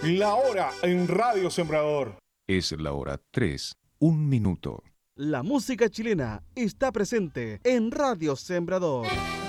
La hora en Radio Sembrador. Es la hora 3, 1 minuto. La música chilena está presente en Radio Sembrador.